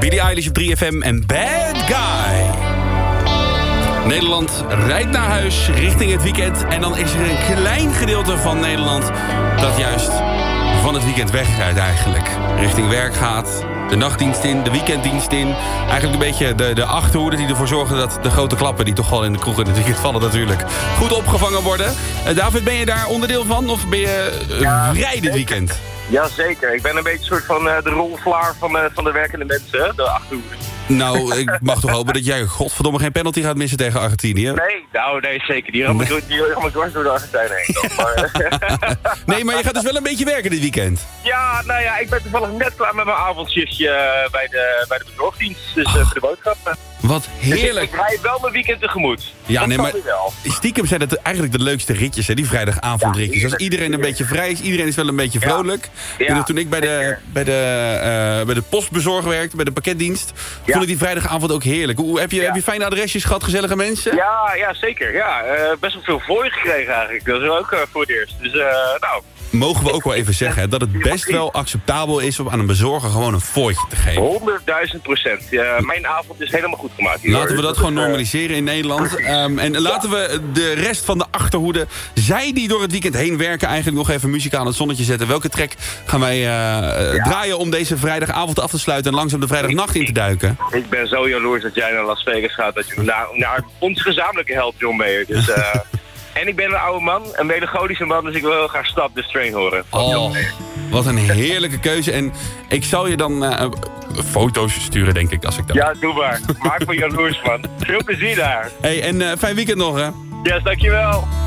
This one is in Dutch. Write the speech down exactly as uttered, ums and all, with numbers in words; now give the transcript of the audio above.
Billie Eilish op drie F M en Bad Guy. Nederland rijdt naar huis richting het weekend. En dan is er een klein gedeelte van Nederland dat juist van het weekend wegrijdt eigenlijk. Richting werk gaat, de nachtdienst in, de weekenddienst in. Eigenlijk een beetje de, de achterhoede die ervoor zorgen dat de grote klappen... die toch wel in de kroeg in het weekend vallen natuurlijk... goed opgevangen worden. Uh, David, ben je daar onderdeel van of ben je uh, ja, vrij dit weekend? Jazeker, ik ben een beetje een soort van uh, de rolvlaar van, uh, van de werkende mensen, de achterhoede. Nou, ik mag toch hopen dat jij godverdomme geen penalty gaat missen tegen Argentinië? Nee, nou nee, zeker. Die ram ik nee. dwars door de Argentijnen heen. Maar, nee, maar je gaat dus wel een beetje werken dit weekend? Ja, nou ja, ik ben toevallig net klaar met mijn avondshiftje bij de, bij de bezorgdienst. Dus uh, voor de boodschappen. Wat heerlijk. Dus ik, ik rijd wel mijn weekend tegemoet. Ja, dat nee, maar wel. Stiekem zijn het eigenlijk de leukste ritjes, hè, die vrijdagavondritjes. Ja, als iedereen een beetje vrij is, iedereen is wel een beetje vrolijk. Ja. Ja, toen ik bij de, bij, de, uh, bij de postbezorger werkte, bij de pakketdienst, ja. vond ik die vrijdagavond ook heerlijk. Hoe, heb, je, ja. heb je fijne adresjes gehad, gezellige mensen? Ja, ja zeker. Ja. Uh, best wel veel voor je gekregen eigenlijk. Dat is ook uh, voor het eerst. Dus, uh, nou... Mogen we ook wel even zeggen hè, dat het best wel acceptabel is om aan een bezorger gewoon een fooitje te geven. honderdduizend procent. Ja, mijn avond is helemaal goed gemaakt. Hier, laten we dat dus gewoon uh, normaliseren in Nederland. Um, en laten we de rest van de achterhoede, zij die door het weekend heen werken, eigenlijk nog even muziek aan het zonnetje zetten. Welke track gaan wij uh, ja. draaien om deze vrijdagavond af te sluiten en langzaam de vrijdagnacht in te duiken? Ik ben zo jaloers dat jij naar Las Vegas gaat, dat je naar, naar ons gezamenlijke held John Mayer. Dus... Uh, En ik ben een oude man, een melancholische man, dus ik wil heel graag Stop This Train horen. Oh, wat een heerlijke keuze. En ik zal je dan uh, foto's sturen, denk ik, als ik dat... Ja, doe maar. Maak me jaloers, man. Veel plezier daar. Hey, en uh, fijn weekend nog, hè? Yes, dankjewel.